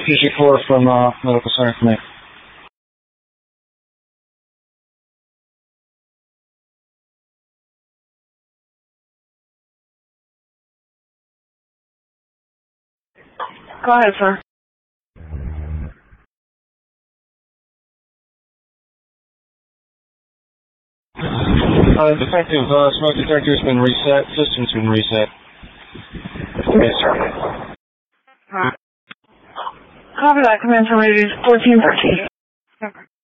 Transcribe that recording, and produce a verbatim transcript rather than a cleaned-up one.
P G four from uh, Medical Center for me. Go ahead, sir. Uh, Detective, uh, smoke detector's been reset. System's been reset. Yes, sir. Alright. Copy that. Command terminated fourteen thirteen.